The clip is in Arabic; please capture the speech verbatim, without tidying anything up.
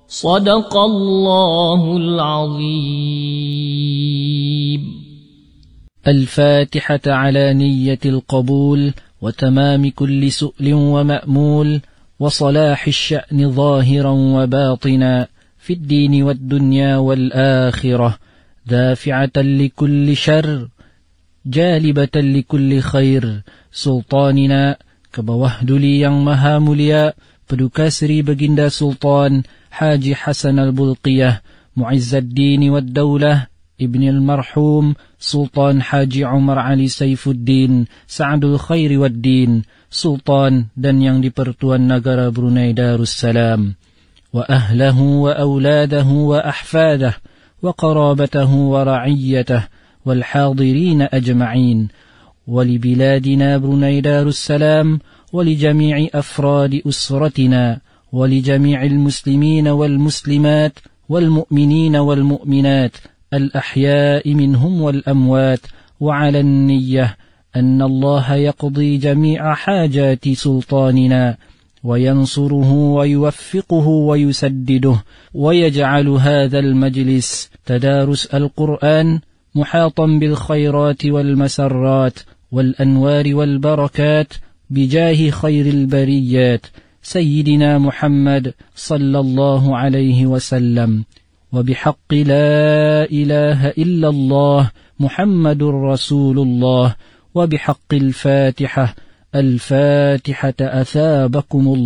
صدق الله العظيم. الفاتحة على نية القبول وتمام كل سؤل ومأمول وصلاح الشأن ظاهرا وباطنا في الدين والدنيا والآخرة، دافعة لكل شر جالبة لكل خير. سلطاننا كبوهدلي yang maha mulia Paduka Sri Baginda Sultan Haji Hasan Al-Bulqiyah Mu'izzuddin wad-Daulah Ibn al-Marhum Sultan Haji Umar Ali Saifuddin Sa'adul Khairi wad-Din, Sultan dan yang dipertuan negara Brunei Darussalam, wa ahlahu wa auladahu wa ahfadahu wa qarabatahu wa ra'iyyatahu wal hadirin ajma'in, wa li biladina Brunei Darussalam wa li jami'i afradi usratina wa li jami'il muslimina wal muslimat wal mu'minina wal mu'minat الأحياء منهم والأموات، وعلى النية أن الله يقضي جميع حاجات سلطاننا وينصره ويوفقه ويسدده، ويجعل هذا المجلس تدارس القرآن محاطا بالخيرات والمسرات والأنوار والبركات بجاه خير البريات سيدنا محمد صلى الله عليه وسلم، وبحق لا إله إلا الله محمد رسول الله، وبحق الفاتحة الفاتحة أثابكم الله.